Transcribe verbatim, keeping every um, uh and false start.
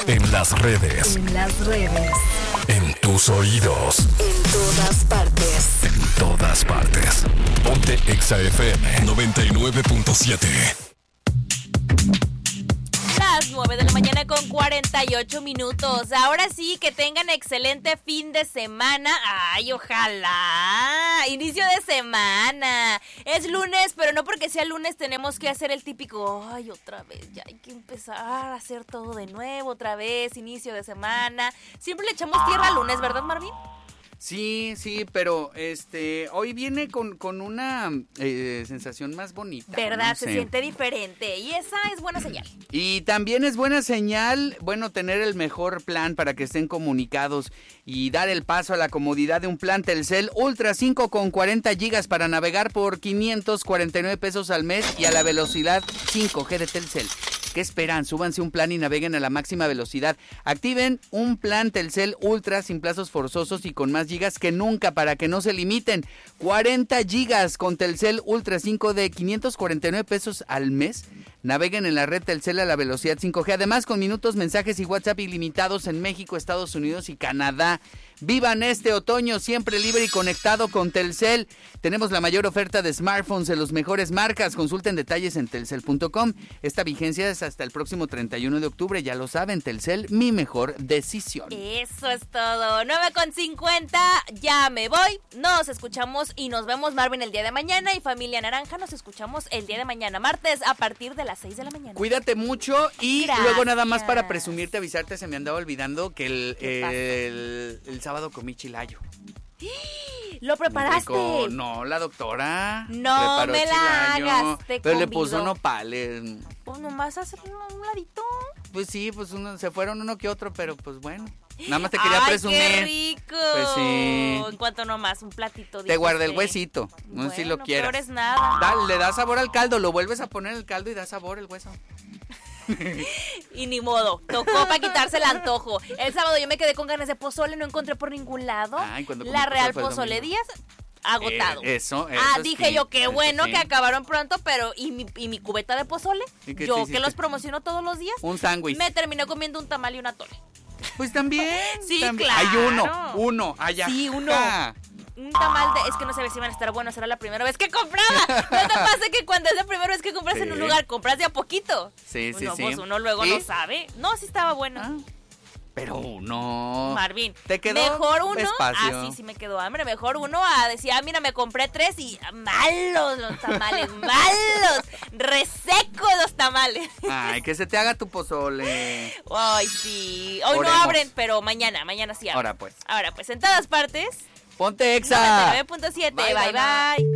En las redes. En las redes. En tus oídos. En todas partes. En todas partes. Ponte Exa F M noventa y nueve punto siete. Las nueve de la mañana con cuarenta y ocho minutos. Ahora sí, que tengan excelente fin de semana. Ay, ojalá. Inicio de semana. Es lunes, pero no porque sea lunes tenemos que hacer el típico, ay, otra vez, ya hay que empezar a hacer todo de nuevo, otra vez, inicio de semana. Siempre le echamos tierra al lunes, ¿verdad, Marvin? Sí, sí, pero este hoy viene con, con una eh, sensación más bonita. ¿Verdad? No Se sé. siente diferente y esa es buena señal. Y también es buena señal, bueno, tener el mejor plan para que estén comunicados y dar el paso a la comodidad de un plan Telcel Ultra cinco con cuarenta gigas para navegar por quinientos cuarenta y nueve pesos al mes y a la velocidad cinco G de Telcel. ¿Qué esperan? Súbanse un plan y naveguen a la máxima velocidad. Activen un plan Telcel Ultra sin plazos forzosos y con más gigas que nunca para que no se limiten. cuarenta gigas con Telcel Ultra cinco de quinientos cuarenta y nueve pesos al mes. Naveguen en la red Telcel a la velocidad cinco G. Además, con minutos, mensajes y WhatsApp ilimitados en México, Estados Unidos y Canadá. Vivan este otoño siempre libre y conectado con Telcel. Tenemos la mayor oferta de smartphones de las mejores marcas. Consulten detalles en telcel punto com. Esta vigencia es hasta el próximo treinta y uno de octubre. Ya lo saben, Telcel, mi mejor decisión. Eso es todo. nueve con cincuenta, ya me voy. Nos escuchamos y nos vemos, Marvin, el día de mañana. Y Familia Naranja, nos escuchamos el día de mañana, martes, a partir de las seis de la mañana. Cuídate mucho y Gracias. luego nada más para presumirte, avisarte, se me andaba olvidando que el, el, el sábado comí chilayo. ¿Lo preparaste? Rico. No, la doctora No preparó me la chilayo, hagas, te pero le convido. puso nopales. Pues nomás hacer un ladito. Pues sí, pues uno, se fueron uno que otro, pero pues bueno. Nada más te quería ¡Ay, presumir. qué rico! Pues sí. En cuanto nomás, un platito. Te dijiste. guardé el huesito, no Bueno, sé si lo quieras. peor es nada. Da- le da sabor al caldo, lo vuelves a poner en el caldo y da sabor el hueso. Y ni modo, tocó para quitarse el antojo. El sábado yo me quedé con ganas de pozole, no encontré por ningún lado. Ay, cuando comí La pozole Real fue el Pozole domingo. Díaz, agotado. Eh, eso, eso Ah, dije sí, yo, qué eso bueno sí. que acabaron pronto, pero ¿y mi, y mi cubeta de pozole? ¿Y qué te Yo que hiciste? los promociono todos los días. Un sándwich. Me terminé comiendo un tamal y un atole. Pues también. Sí, también. claro. Hay uno, uno, allá. Sí, uno. Un tamal de... Es que no sé si van a estar buenos, será la primera vez que compraba. ¿No te pasa que cuando es la primera vez que compras Sí. en un lugar, compras de a poquito? Sí, sí, Uno, sí. pues uno luego ¿Sí? no sabe. No, sí estaba bueno. Ah, pero uno. Marvin, ¿Te quedó mejor uno, espacio? ah sí, sí me quedó hambre, mejor uno a decir, ah mira, me compré tres y malos los tamales, malos, resecos los tamales. Ay, que se te haga tu pozole. Ay, sí, hoy Oremos. no abren, pero mañana, mañana sí abren. Ahora pues. Ahora pues, en todas partes, Ponte Exa. noventa y nueve punto siete, Bye, bye bye. mana. bye.